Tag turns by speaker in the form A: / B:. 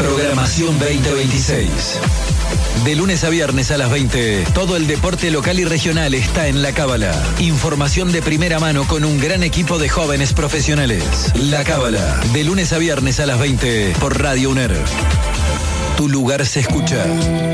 A: Programación 2026. De lunes a viernes a las 20, todo el deporte local y regional está en La Cábala. Información de primera mano con un gran equipo de jóvenes profesionales. La Cábala, de lunes a viernes a las 20 por Radio UNER. Tu lugar se escucha.